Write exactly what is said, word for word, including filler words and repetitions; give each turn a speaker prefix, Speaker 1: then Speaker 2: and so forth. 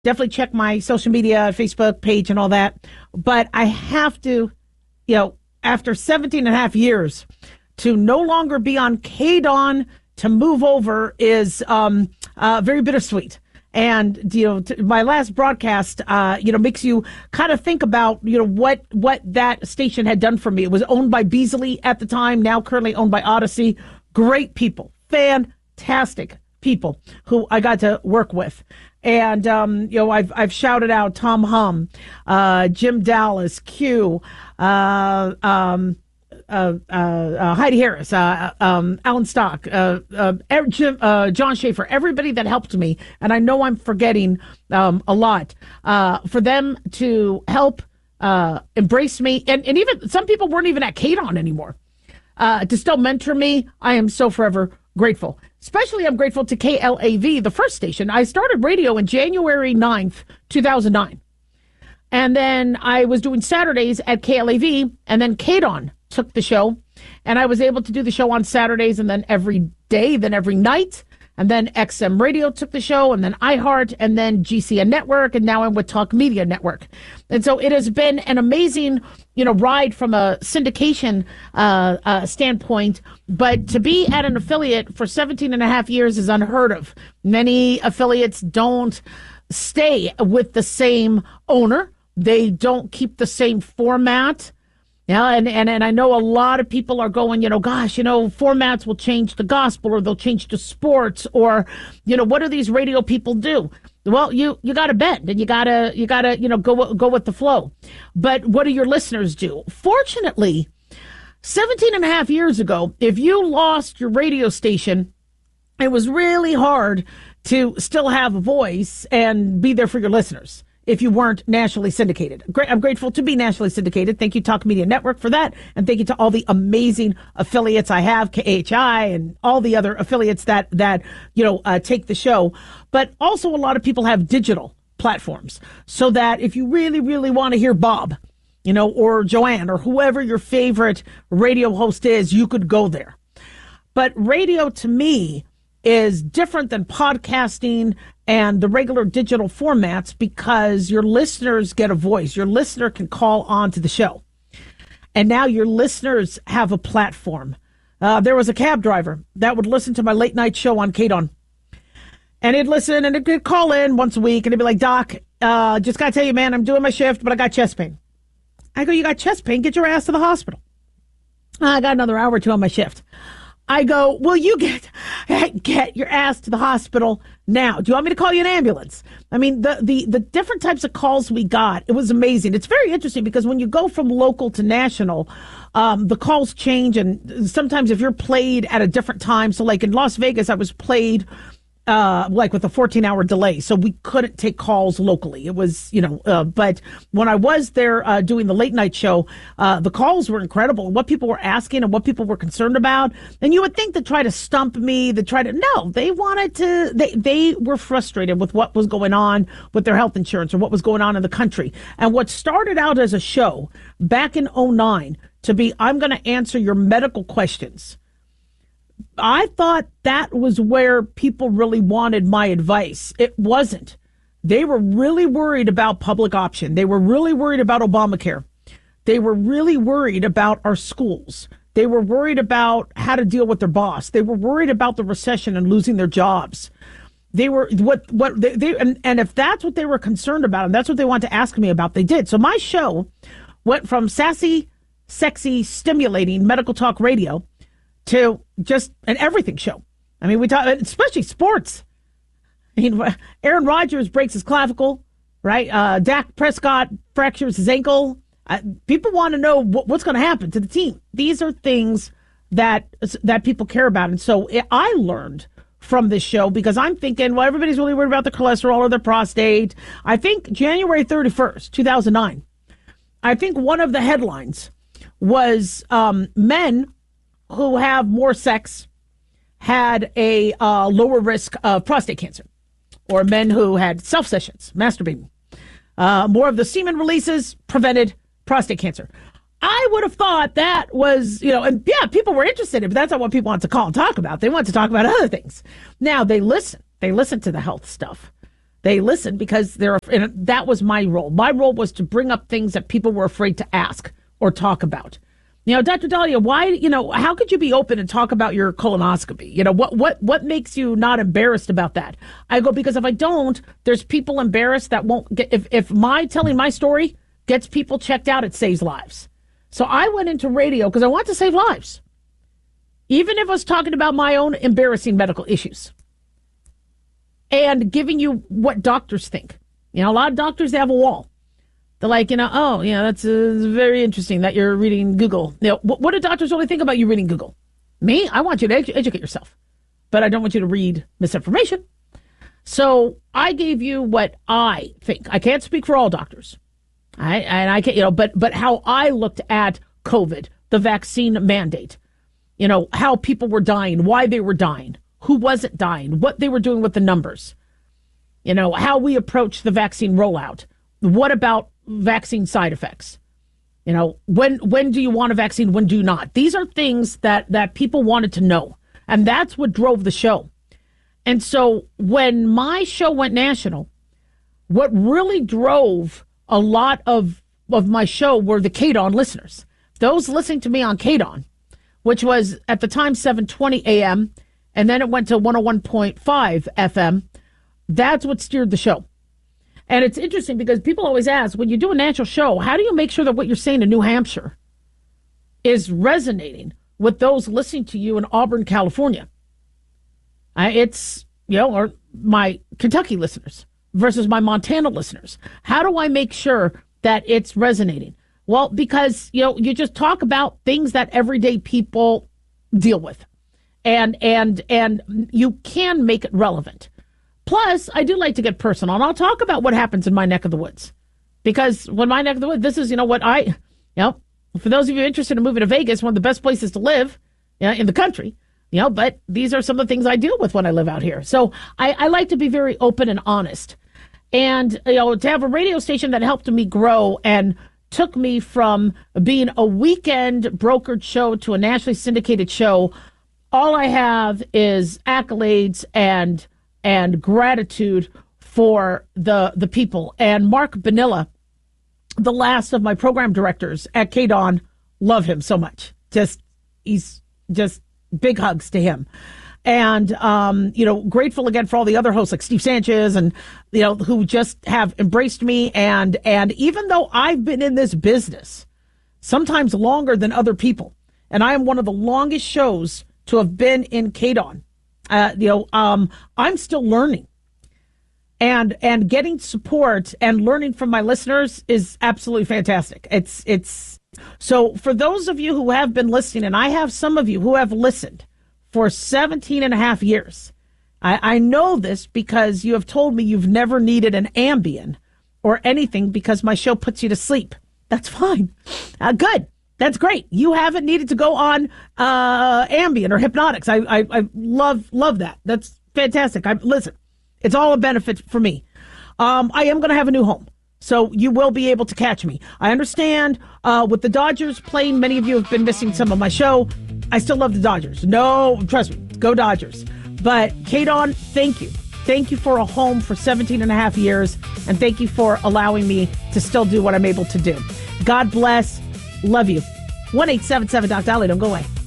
Speaker 1: Definitely check my social media, Facebook page and all that. But I have to, you know, after seventeen and a half years, to no longer be on K D O N, to move over is um, uh, very bittersweet. And, you know, t- my last broadcast, uh, you know, makes you kind of think about, you know, what, what that station had done for me. It was owned by Beasley at the time, now currently owned by Odyssey. Great people, fantastic people who I got to work with. And, um, you know, I've, I've shouted out Tom Hum, uh, Jim Dallas, Q, uh, um, Uh, uh, uh, Heidi Harris, uh, um, Alan Stock, uh, uh, Jim, uh, John Schaefer, everybody that helped me, and I know I'm forgetting um, a lot, uh, for them to help uh, embrace me, and, and even some people weren't even at K D O N anymore, uh, to still mentor me. I am so forever grateful. Especially I'm grateful to K L A V, the first station. I started radio in January ninth, two thousand nine. And then I was doing Saturdays at K L A V, and then K D O N took the show, and I was able to do the show on Saturdays and then every day, then every night, and then X M Radio took the show, and then iHeart, and then G C N Network, and now I'm with Talk Media Network. And so it has been an amazing, you know, ride from a syndication uh, uh, standpoint, but to be at an affiliate for seventeen and a half years is unheard of. Many affiliates don't stay with the same owner. They don't keep the same format. Yeah, and, and, and I know a lot of people are going, you know, gosh, you know, formats will change to gospel, or they'll change to sports, or, you know, what do these radio people do? Well, you, you got to bend, and you got to, you got to, you know, go, go with the flow. But what do your listeners do? Fortunately, seventeen and a half years ago, if you lost your radio station, it was really hard to still have a voice and be there for your listeners if you weren't nationally syndicated. I'm grateful to be nationally syndicated. Thank you, Talk Media Network, for that. And thank you to all the amazing affiliates I have, K H I and all the other affiliates that, that you know, uh, take the show. But also a lot of people have digital platforms, so that if you really, really want to hear Bob, you know, or Joanne, or whoever your favorite radio host is, you could go there. But radio, to me, is different than podcasting and the regular digital formats, because your listeners get a voice. Your listener can call on to the show. And now your listeners have a platform. Uh, there was a cab driver that would listen to my late night show on K D O N. And he'd listen, and he'd call in once a week, and he'd be like, Doc, uh, just got to tell you, man, I'm doing my shift, but I got chest pain. I go, you got chest pain? Get your ass to the hospital. I got another hour or two on my shift. I go, well, you get get your ass to the hospital now. Do you want me to call you an ambulance? I mean, the, the, the different types of calls we got, it was amazing. It's very interesting, because when you go from local to national, um, the calls change. And sometimes if you're played at a different time, so like in Las Vegas, I was played uh, like with a fourteen hour delay. So we couldn't take calls locally. It was, you know, uh, but when I was there uh, doing the late night show, uh, the calls were incredible. What people were asking and what people were concerned about. And you would think to try to stump me, to try to, no, they wanted to, they, they were frustrated with what was going on with their health insurance, or what was going on in the country. And what started out as a show back in oh nine to be, I'm going to answer your medical questions, I thought that was where people really wanted my advice. It wasn't. They were really worried about public option. They were really worried about Obamacare. They were really worried about our schools. They were worried about how to deal with their boss. They were worried about the recession and losing their jobs. They were what what they, they and, and if that's what they were concerned about, and that's what they wanted to ask me about, they did. So my show went from sassy, sexy, stimulating medical talk radio to just an everything show. I mean, we talk, especially sports. I mean, Aaron Rodgers breaks his clavicle, right? Uh, Dak Prescott fractures his ankle. Uh, people want to know what, what's going to happen to the team. These are things that that people care about. And so it, I learned from this show, because I'm thinking, well, everybody's really worried about the cholesterol or their prostate. I think January thirty-first, two thousand nine, I think one of the headlines was um, men who have more sex had a uh, lower risk of prostate cancer, or men who had self sessions, masturbating. Uh, more of the semen releases prevented prostate cancer. I would have thought that was, you know, and yeah, people were interested in it, but that's not what people want to call and talk about. They want to talk about other things. Now they listen. They listen to the health stuff. They listen because they're, and that was my role. My role was to bring up things that people were afraid to ask or talk about. You know, Doctor Daliah, why, you know, how could you be open and talk about your colonoscopy? You know, what, what, what makes you not embarrassed about that? I go, because if I don't, there's people embarrassed that won't get, if, if my telling my story gets people checked out, it saves lives. So I went into radio because I want to save lives. Even if I was talking about my own embarrassing medical issues. And giving you what doctors think. You know, a lot of doctors, they have a wall. They're like, you know, oh, yeah, that's uh, very interesting that you're reading Google. You know, what, what do doctors really think about you reading Google? Me? I want you to edu- educate yourself. But I don't want you to read misinformation. So I gave you what I think. I can't speak for all doctors. I, and I can't, you know, but, but how I looked at COVID, the vaccine mandate, you know, how people were dying, why they were dying. Who wasn't dying, what they were doing with the numbers, you know, how we approach the vaccine rollout. What about vaccine side effects? You know, when when do you want a vaccine? When do you not? These are things that, that people wanted to know. And that's what drove the show. And so when my show went national, what really drove a lot of, of my show were the K D O N listeners. Those listening to me on K D O N, which was at the time seven twenty a.m., and then it went to one oh one point five F M. That's what steered the show. And it's interesting because people always ask, when you do a national show, how do you make sure that what you're saying in New Hampshire is resonating with those listening to you in Auburn, California? Uh, it's, you know, or my Kentucky listeners versus my Montana listeners. How do I make sure that it's resonating? Well, because, you know, you just talk about things that everyday people deal with. And and and you can make it relevant. Plus, I do like to get personal, and I'll talk about what happens in my neck of the woods. Because when my neck of the woods, this is, you know, what I, you know, for those of you interested in moving to Vegas, one of the best places to live, you know, in the country, you know, but these are some of the things I deal with when I live out here. So I, I like to be very open and honest. And, you know, to have a radio station that helped me grow and took me from being a weekend brokered show to a nationally syndicated show, all I have is accolades and and gratitude for the the people. And Mark Bonilla, the last of my program directors at K D O N, love him so much. Just he's just big hugs to him. And um, you know, grateful again for all the other hosts like Steve Sanchez and you know who just have embraced me. And and even though I've been in this business sometimes longer than other people, and I am one of the longest shows to have been in K D O N. Uh, you know, um, I'm still learning. And and getting support and learning from my listeners is absolutely fantastic. It's it's so for those of you who have been listening, and I have some of you who have listened for seventeen and a half years. I, I know this because you have told me you've never needed an Ambien or anything because my show puts you to sleep. That's fine. Uh, good. That's great. You haven't needed to go on uh, Ambien or hypnotics. I, I I love love that. That's fantastic. I listen. It's all a benefit for me. Um, I am going to have a new home, so you will be able to catch me. I understand uh, with the Dodgers playing, many of you have been missing some of my show. I still love the Dodgers. No, trust me, go Dodgers. But K D O N, thank you. Thank you for a home for seventeen and a half years, and thank you for allowing me to still do what I'm able to do. God bless. Love you. one eight seven seven Doc Daliah. Don't go away.